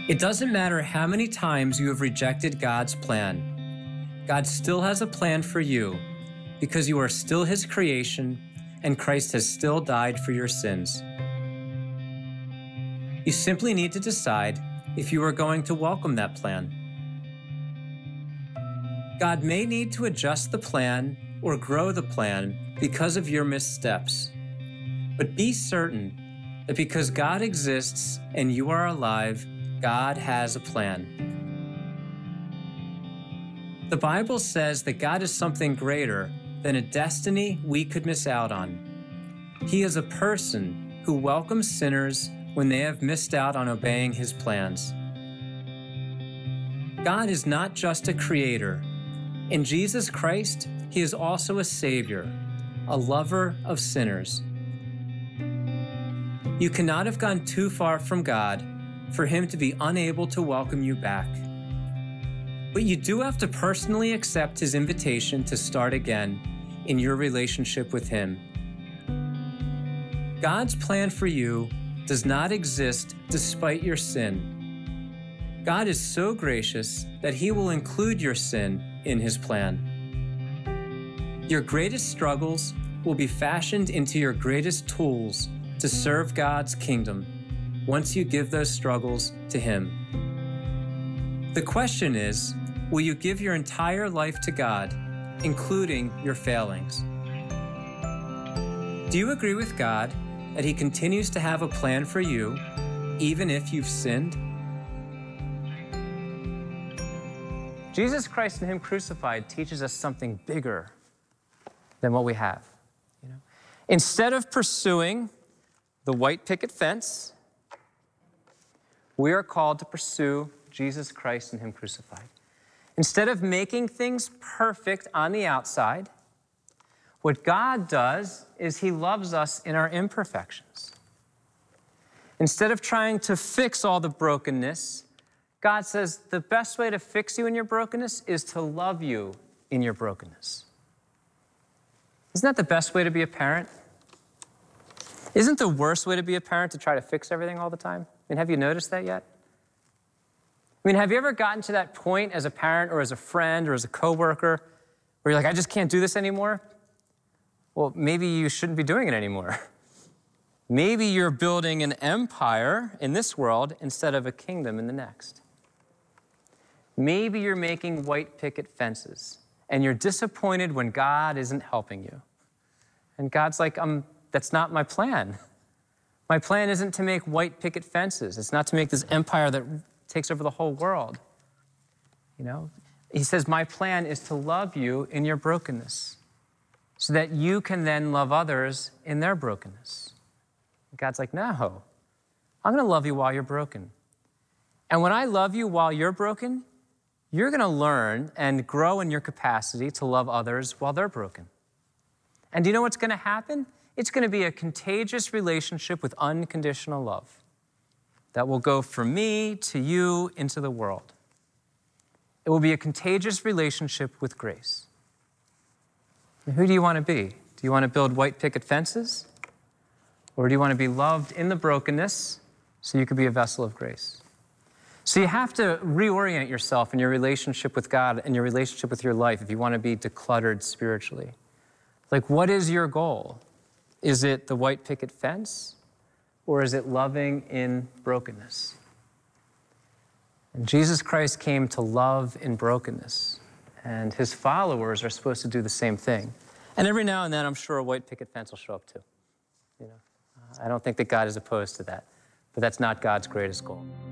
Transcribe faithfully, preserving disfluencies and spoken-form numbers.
It doesn't matter how many times you have rejected God's plan. God still has a plan for you because you are still His creation and Christ has still died for your sins. You simply need to decide if you are going to welcome that plan. God may need to adjust the plan or grow the plan because of your missteps. But be certain that because God exists and you are alive, God has a plan. The Bible says that God is something greater than a destiny we could miss out on. He is a person who welcomes sinners when they have missed out on obeying His plans. God is not just a creator. In Jesus Christ, He is also a Savior, a lover of sinners. You cannot have gone too far from God for Him to be unable to welcome you back. But you do have to personally accept His invitation to start again in your relationship with Him. God's plan for you does not exist despite your sin. God is so gracious that He will include your sin in His plan. Your greatest struggles will be fashioned into your greatest tools to serve God's kingdom once you give those struggles to Him. The question is, will you give your entire life to God, including your failings? Do you agree with God that He continues to have a plan for you, even if you've sinned? Jesus Christ and Him crucified teaches us something bigger than what we have. You know? Instead of pursuing the white picket fence, we are called to pursue Jesus Christ and Him crucified. Instead of making things perfect on the outside, what God does is He loves us in our imperfections. Instead of trying to fix all the brokenness, God says the best way to fix you in your brokenness is to love you in your brokenness. Isn't that the best way to be a parent? Isn't the worst way to be a parent to try to fix everything all the time? I mean, have you noticed that yet? I mean, have you ever gotten to that point as a parent or as a friend or as a coworker where you're like, I just can't do this anymore? Well, maybe you shouldn't be doing it anymore. Maybe you're building an empire in this world instead of a kingdom in the next. Maybe you're making white picket fences and you're disappointed when God isn't helping you. And God's like, um, that's not my plan. My plan isn't to make white picket fences. It's not to make this empire that takes over the whole world. You know, He says, my plan is to love you in your brokenness so that you can then love others in their brokenness. God's like, no, I'm going to love you while you're broken. And when I love you while you're broken, you're going to learn and grow in your capacity to love others while they're broken. And do you know what's going to happen? It's going to be a contagious relationship with unconditional love that will go from me to you into the world. It will be a contagious relationship with grace. And who do you want to be? Do you want to build white picket fences? Or do you want to be loved in the brokenness so you could be a vessel of grace? So you have to reorient yourself in your relationship with God and your relationship with your life if you want to be decluttered spiritually. Like, what is your goal? Is it the white picket fence, or is it loving in brokenness? And Jesus Christ came to love in brokenness, and His followers are supposed to do the same thing. And every now and then, I'm sure a white picket fence will show up too. You know, I don't think that God is opposed to that, but that's not God's greatest goal.